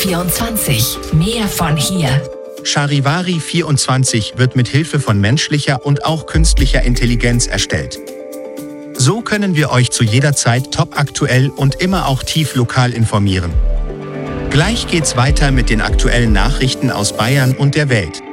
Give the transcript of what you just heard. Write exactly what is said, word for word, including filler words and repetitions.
vierundzwanzig. Mehr von hier. Charivari vierundzwanzig wird mit Hilfe von menschlicher und auch künstlicher Intelligenz erstellt. So können wir euch zu jeder Zeit topaktuell und immer auch tief lokal informieren. Gleich geht's weiter mit den aktuellen Nachrichten aus Bayern und der Welt.